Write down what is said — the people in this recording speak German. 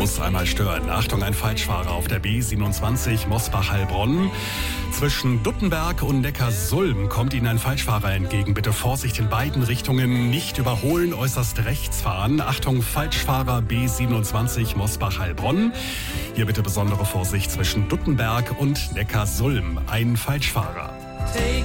muss einmal stören. Achtung, ein Falschfahrer auf der B27 Mosbach-Heilbronn. Zwischen Duttenberg und Neckarsulm kommt Ihnen ein Falschfahrer entgegen. Bitte Vorsicht in beiden Richtungen, nicht überholen, äußerst rechts fahren. Achtung, Falschfahrer B27 Mosbach-Heilbronn. Hier bitte besondere Vorsicht zwischen Duttenberg und Neckarsulm. Ein Falschfahrer.